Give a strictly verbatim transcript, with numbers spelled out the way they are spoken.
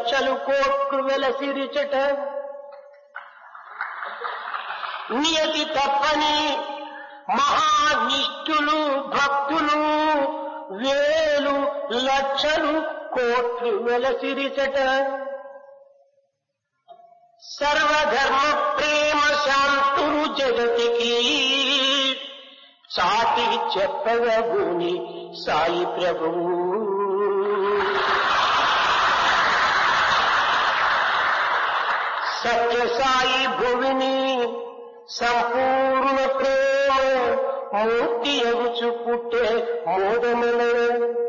లక్షలు కోట్లు వెలసిరిచట నియతి తప్పని మహానిష్ఠులు భక్తులు వేలు లక్షలు కోట్లు వెలసిరిచట సర్వధర్మ ప్రేమ శాంతులు జగతికి చాటి చెప్పగూని సాయి ప్రభువు సత్య సాయి భువిని సంపూర్ణ ప్రేమ మూర్తి ఎగుచు పుట్టే మోదముల